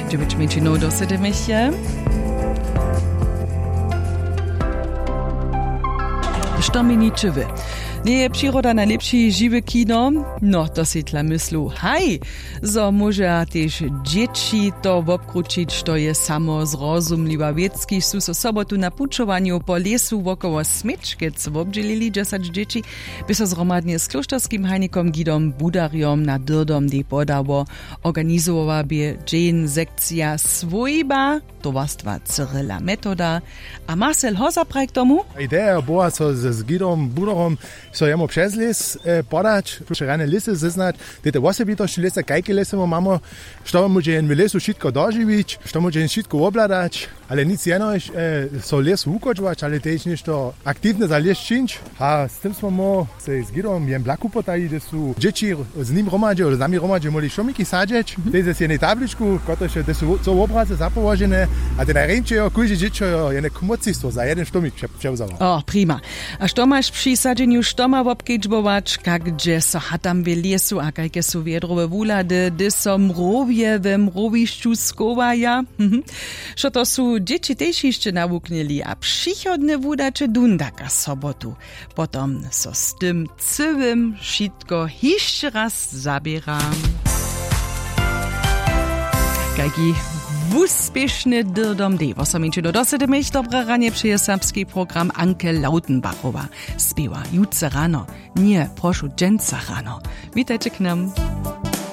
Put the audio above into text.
9 minut do 7. Što mi niczywy? Nie je przyroda najlepszy żywy kino? No, to si tla myslu. Haj, zo może też dzieci to obkrucić, to je samo zrozumliwa wiecki. Su so sobotu na puczowaniu po lesu wokoło Smyczkiec obdzielili 10 dzieci, by so zromadnie z klosztorskim hajnikom Gidom Budariom na Dyrdom de podało organizowa bie dzień sekcja swojba towarstwa Cyryla Metoda. A Marcel Hoza prajk tomu? Idea była, co z Gidom Budarom so jemu przez les podać, rane lisy zeznać, te osobitości lesa, kajki lesy mamy, što może w lesu wszystko dożywić, što może wszystko obladać, ale nic jenoś so les ukočować, ale też nešto aktywne za les czynić. A z tym smo se z Gidom jem blaku potaji, gdzie są dzieci z nim romadzi, z nami romadzi, mogli szomiki sadzić. To jest jednej tabliczku, które są obrazy zapołożone, a te najręcze, każde dziecko je komocistwo za jeden sztomik przewzało. O, prima. A što masz przy sadzeniu štoma obkedžbovač, kakže so hatam v lesu a kajke su vedrove vulady, dy so mrovje v mrovišću skovaja. Što to su dzieci tež jeszcze nawuknili, a przychodne wudacze dundaka sobotu. Potom so z tym cywym šitko jeszcze raz zabieram. Kajki Wuspieszny Dyrdom de. Wosominczy do dosyć dobre ranie przyje serbski program Anke Lautenbachowa. Spiewa jutce rano, nie, proszę, dżęca rano. Witajcie k nam.